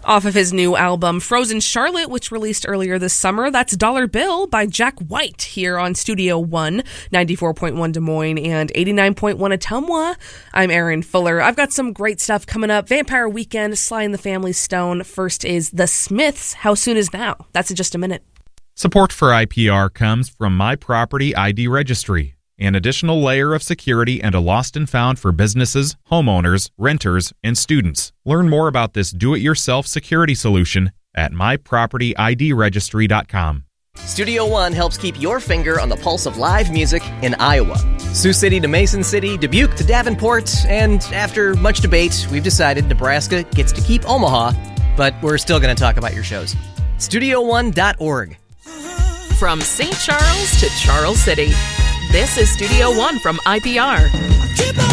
Off of his new album, Frozen Charlotte, which released earlier this summer, that's Dollar Bill by Jack White here on Studio One, 94.1 Des Moines and 89.1 Ottumwa. I'm Erin Fuller. I've got some great stuff coming up. Vampire Weekend, Sly and the Family Stone. First is The Smiths, How Soon Is Now? That's in just a minute. Support for IPR comes from My Property ID Registry, an additional layer of security and a lost and found for businesses, homeowners, renters, and students. Learn more about this do-it-yourself security solution at mypropertyidregistry.com. Studio One helps keep your finger on the pulse of live music in Iowa. Sioux City to Mason City, Dubuque to Davenport, and after much debate, we've decided Nebraska gets to keep Omaha, but we're still going to talk about your shows. StudioOne.org. From St. Charles to Charles City, this is Studio One from IPR.